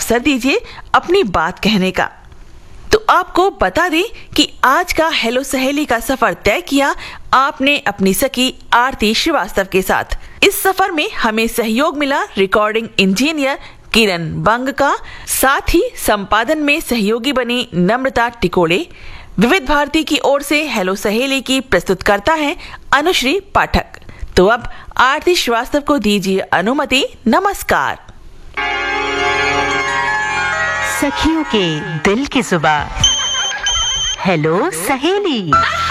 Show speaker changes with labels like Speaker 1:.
Speaker 1: अवसर दीजिए अपनी बात कहने का। तो आपको बता दें कि आज का हेलो सहेली का सफर तय किया आपने अपनी सखी आरती श्रीवास्तव के साथ। इस सफर में हमें सहयोग मिला रिकॉर्डिंग इंजीनियर किरण बंग का, साथ ही संपादन में सहयोगी बनी नम्रता टिकोले। विविध भारती की ओर से हेलो सहेली की प्रस्तुत करता है अनुश्री पाठक। तो अब आरती श्रीवास्तव को दीजिए अनुमति। नमस्कार।
Speaker 2: सखियों के दिल की जुबान, हेलो सहेली।